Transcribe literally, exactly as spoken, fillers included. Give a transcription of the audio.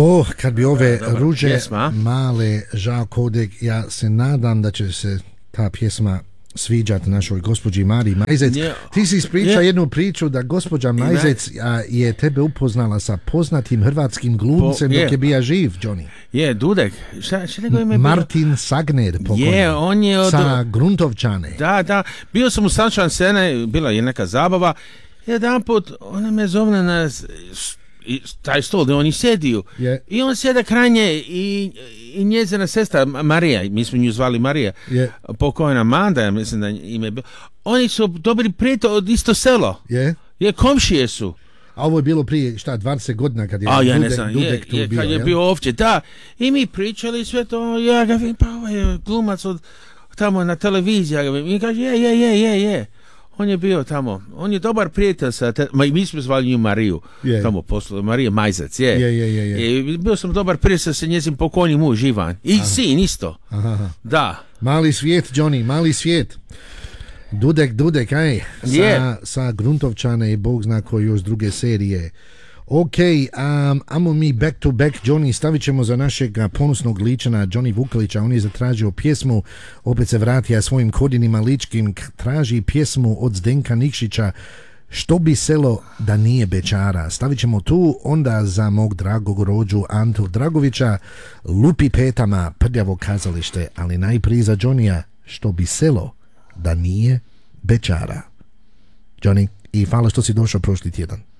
Oh, kad bi ove Dobar, ruže pjesma. male žao kodek, ja se nadam da će se ta pjesma sviđati našoj gospođi Mariji Majzec. Yeah. Ti si ispričao Yeah. jednu priču da gospođa Majzec a, je tebe upoznala sa poznatim hrvatskim glumcem Po, dok yeah. je bija živ, Johnny. Je, Dudek. Šta, šta nego ime bilo? Martin Sagner pokojni. Je, on je od... Sa Gruntovčane. Da, da. Bio sam u Sunshine scene, bila je neka zabava. Jedan put ona me zovne na s- i taj stol gdje oni sjediju. Je. I on sjeda kraj nje i, i njezina sestra Marija, mi smo nju zvali Marija, Je. pokojna Amanda, ja mislim da ime je bilo. Oni su dobri prijatelji od isto selo. Je. Je, komšije su. A ovo je bilo prije, šta, dvadeset godina kad je A ja ne Dudek, znam, je, Dudek tu je, bio, kad je jel? bio ovdje, da. I mi pričali sve to, ja ga vidim, pa ovaj je glumac od tamo na televiziji, ja ga vidim. I kaže, je, je, je, je, je. On je bio tamo, on je dobar prijatelj sa, te, ma, mi smo zvali nju Mariju, Je. tamo poslu, Marija Majzac, je. Je, je, je, je. I bio sam dobar prijatelj sa njezin pokojni muž Ivan. I Aha. sin isto. Aha. Da. Mali svijet, Johnny, mali svijet. Dudek, Dudek, aj. Sa, Je. sa Gruntovčane i Bog zna koje još druge serije. Ok, um, amo mi back to back, Johnny, stavit ćemo za našeg a, ponosnog ličana Johnny Vukelića, on je zatražio pjesmu, opet se vratija svojim kodinima ličkim, k- traži pjesmu od Zdenka Nikšića, Što bi selo da nije bečara. Stavit ćemo tu, onda za mog dragog rođu Antu Dragovića, Lupi petama, Prljavo kazalište, ali najprije za Johnnyja, Što bi selo da nije bečara. Johnny, i hvala što si došao prošli tjedan.